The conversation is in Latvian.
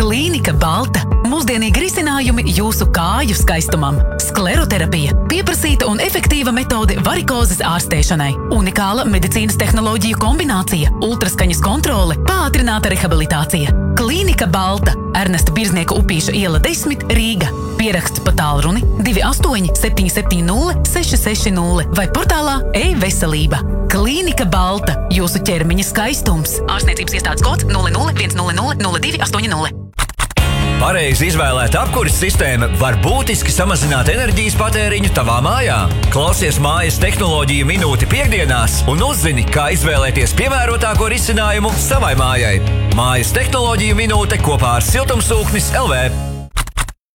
Klīnika Balta. Mūsdienīgi risinājumi jūsu kāju skaistumam. Skleroterapija. Pieprasīta un efektīva metode varikozes ārstēšanai. Unikāla medicīnas tehnoloģiju kombinācija. Ultraskaņas kontrole. Pātrināta rehabilitācija. Klīnika Balta. Ernesta Birznieka Upīša iela 10, Rīga. Pieraksts pa tālruni 28 770 660 vai portālā e-veselība. Klīnika Balta. Jūsu ķermeņa skaistums. Ārstniecības iestādes kods 0010000280. Pareizi izvēlēta apkuras sistēma var būtiski samazināt enerģijas patēriņu tavā mājā. Klausies Mājas tehnoloģiju minūti piektdienās un uzzini, kā izvēlēties piemērotāko risinājumu savai mājai. Mājas tehnoloģiju minūte kopā ar Siltumsūknis LV.